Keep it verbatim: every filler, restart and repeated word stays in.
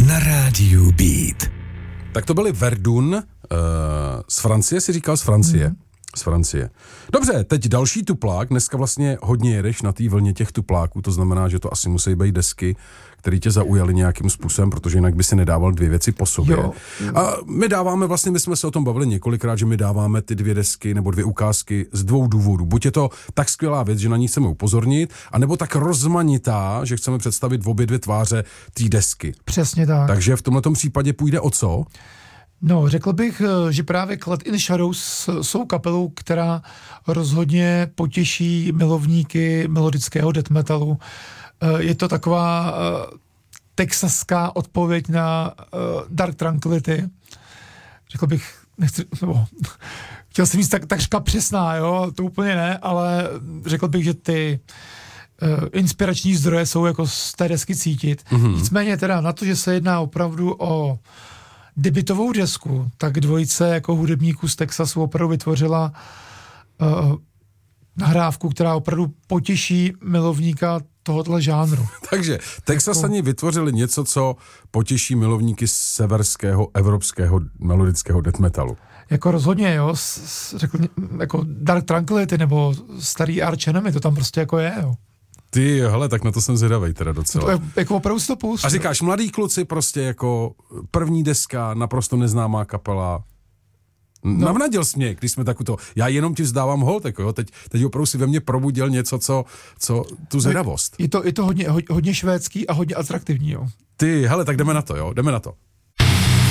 na rádiu Beat. Tak to byly Verdun, uh, z Francie, si říkal z Francie. Mm. Z Francie. Dobře, teď další tuplák. Dneska vlastně hodně jedeš na té vlně těch tupláků, to znamená, že to asi musí být desky, které tě zaujaly nějakým způsobem, protože jinak by si nedával dvě věci po sobě. Jo. A my dáváme, vlastně my jsme se o tom bavili několikrát, že my dáváme ty dvě desky nebo dvě ukázky z dvou důvodů. Buď je to tak skvělá věc, že na ní chceme upozornit, anebo tak rozmanitá, že chceme představit v obě dvě tváře té desky. Přesně tak. Takže v tomhletom případě půjde o co? No, řekl bych, že právě Clad in Shadows jsou kapelou, která rozhodně potěší milovníky melodického death metalu. Je to taková texaská odpověď na Dark Tranquillity. Řekl bych, nechci, nebo, chtěl jsem říct tak, takřka přesná, jo, to úplně ne, ale řekl bych, že ty inspirační zdroje jsou jako z té desky cítit. Mm-hmm. Nicméně teda na to, že se jedná opravdu o debutovou desku, tak dvojice jako hudebníků z Texasu opravdu vytvořila uh, nahrávku, která opravdu potěší milovníka tohohle žánru. Takže Texasani jako vytvořili něco, co potěší milovníky severského, evropského melodického death metalu. Jako rozhodně, jo, s, s, řekl, jako Dark Tranquillity nebo starý Arch Enemy, to tam prostě jako je, jo. Ty, hele, tak na to jsem zvědavej teda docela. To je, jako opravdu si to pust. A říkáš, mladý kluci prostě jako první deska, naprosto neznámá kapela. No. Navnadil jsi mě, když jsme takovou, já jenom ti vzdávám hold, jako jo, teď, teď opravdu si ve mně probudil něco, co, co tu zvědavost. Je to, je to hodně, hodně švédský a hodně atraktivní, jo. Ty, hele, tak jdeme na to, jo, jdeme na to.